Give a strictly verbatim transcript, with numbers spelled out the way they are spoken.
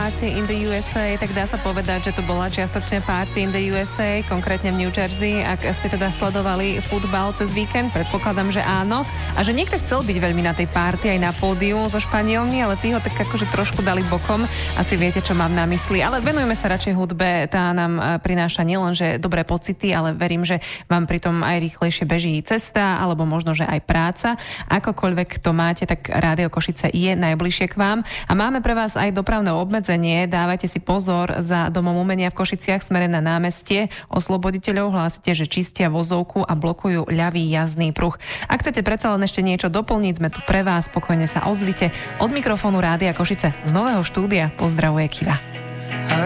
Party in the ú es á, tak dá sa povedať, že to bola čiastočne Party in the ú es á, konkrétne v New Jersey. Ak ste teda sledovali futbal cez víkend, predpokladám, že áno. A že niekto chcel byť veľmi na tej party aj na pódiu zo Španielmi, ale tí ho tak akože trošku dali bokom. Asi viete, čo mám na mysli. Ale venujeme sa radšej hudbe, tá nám prináša nielenže dobré pocity, ale verím, že vám pritom aj rýchlejšie beží cesta, alebo možno, že aj práca. Akokoľvek to máte, tak Rádio Košice je najbližšie k vám. A máme pre vás aj dopravné obmedzenie. Dávajte si pozor, za Domom umenia v Košiciach smere na námestie Osloboditeľov hlásite, že čistia vozovku a blokujú ľavý jazdný pruh. Ak chcete predsa len ešte niečo doplniť, sme tu pre vás, spokojne sa ozvite. Od mikrofónu Rádia Košice z nového štúdia pozdravuje Kiva.